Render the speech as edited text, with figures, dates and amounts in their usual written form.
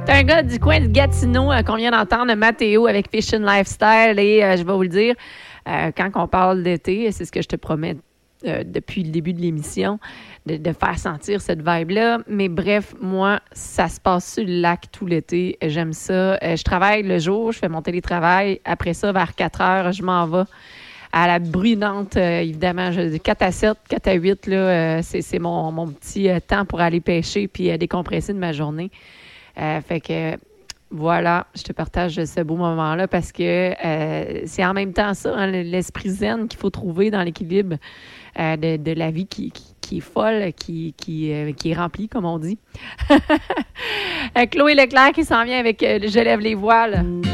C'est un gars du coin de Gatineau qu'on vient d'entendre, Mathéo, avec Fishing Lifestyle. Et je vais vous le dire, quand on parle d'été, c'est ce que je te promets depuis le début de l'émission, de faire sentir cette vibe-là. Mais bref, moi, ça se passe sur le lac tout l'été. J'aime ça. Je travaille le jour, je fais mon télétravail. Après ça, vers 4 heures, je m'en vais à la brunante, évidemment. 4 à 7, 4 à 8, là, c'est mon petit temps pour aller pêcher puis décompresser de ma journée. Fait que voilà, je te partage ce beau moment-là parce que c'est en même temps ça, hein, l'esprit zen qu'il faut trouver dans l'équilibre de la vie qui est folle, qui est remplie, comme on dit. Chloé Leclerc qui s'en vient avec Je lève les voiles.